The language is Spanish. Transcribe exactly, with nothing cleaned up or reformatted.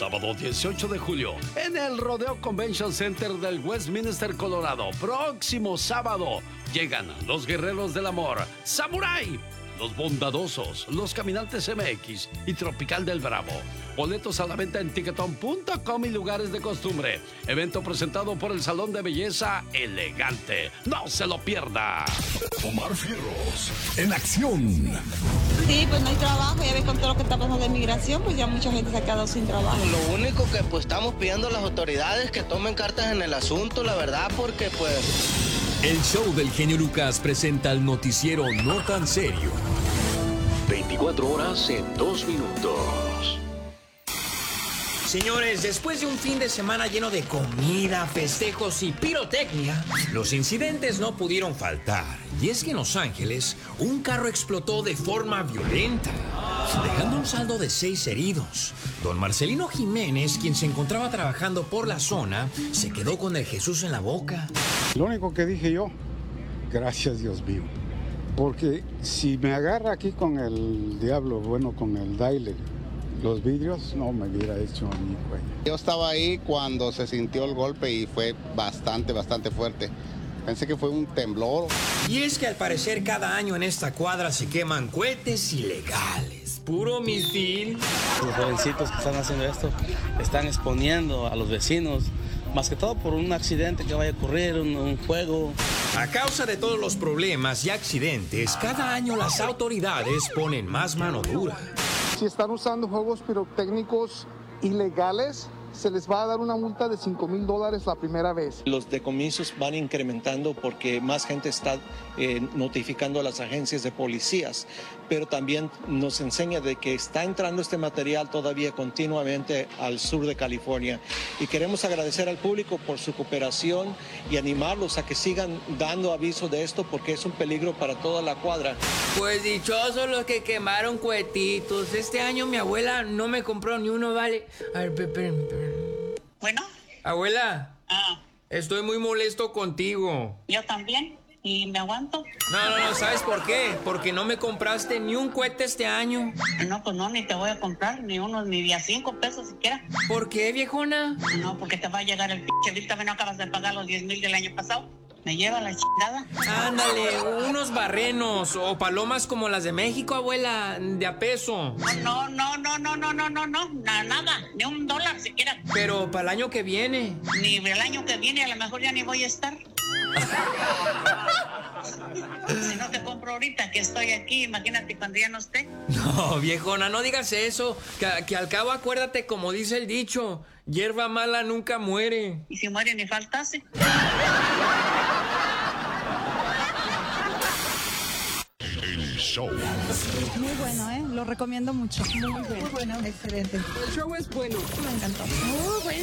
Sábado dieciocho de julio, en el Rodeo Convention Center del Westminster, Colorado. Próximo sábado, llegan los Guerreros del Amor, Samurai, Los Bondadosos, Los Caminantes M X y Tropical del Bravo. Boletos a la venta en tiquetón punto com y lugares de costumbre. Evento presentado por el Salón de Belleza Elegante. ¡No se lo pierda! Omar Fierros, en acción. Sí, pues no hay trabajo. Ya ves con todo lo que está pasando de migración, pues ya mucha gente se ha quedado sin trabajo. Lo único que pues estamos pidiendo a las autoridades que tomen cartas en el asunto, la verdad, porque pues... El show del genio Lucas presenta el noticiero No Tan Serio. veinticuatro horas en dos minutos. Señores, después de un fin de semana lleno de comida, festejos y pirotecnia, los incidentes no pudieron faltar. Y es que en Los Ángeles, un carro explotó de forma violenta, dejando un saldo de seis heridos. Don Marcelino Jiménez, quien se encontraba trabajando por la zona, se quedó con el Jesús en la boca. Lo único que dije yo, gracias Dios mío, porque si me agarra aquí con el diablo, bueno, con el daile, los vidrios, no me hubiera hecho a mí, güey. Yo estaba ahí cuando se sintió el golpe y fue bastante, bastante fuerte. Pensé que fue un temblor. Y es que al parecer cada año en esta cuadra se queman cohetes ilegales. Puro misil. Los jovencitos que están haciendo esto están exponiendo a los vecinos, más que todo por un accidente que vaya a ocurrir, un, un fuego. A causa de todos los problemas y accidentes, cada año las autoridades ponen más mano dura. Si están usando juegos pirotécnicos ilegales, se les va a dar una multa de cinco mil dólares la primera vez. Los decomisos van incrementando porque más gente está eh, notificando a las agencias de policías, pero también nos enseña de que está entrando este material todavía continuamente al sur de California. Y queremos agradecer al público por su cooperación y animarlos a que sigan dando aviso de esto porque es un peligro para toda la cuadra. Pues dichosos los que quemaron cohetitos. Este año mi abuela no me compró ni uno, vale. A ver, espérenme, espérenme. Bueno. Abuela. Ah. Estoy muy molesto contigo. Yo también. ¿Y me aguanto? No, no, no. ¿Sabes por qué? Porque no me compraste ni un cohete este año. No, pues no, ni te voy a comprar ni uno, ni de a cinco pesos siquiera. ¿Por qué, viejona? No, porque te va a llegar el pinche bill. También no acabas de pagar los diez mil del año pasado. Me lleva la chingada. Ándale, unos barrenos o palomas como las de México, abuela, de a peso. No, no, no, no, no, no, no, no, nada, nada, ni un dólar siquiera. Pero para el año que viene. Ni el año que viene, a lo mejor ya ni voy a estar. Si no te compro ahorita que estoy aquí, imagínate cuando ya no esté. No, viejona, no digas eso. Que, que al cabo acuérdate como dice el dicho, hierba mala nunca muere. Y si muere ni faltase. El show. Muy bueno, ¿eh? Lo recomiendo mucho. Muy bueno. Muy bueno, excelente. El show es bueno. Me encantó. Muy bueno.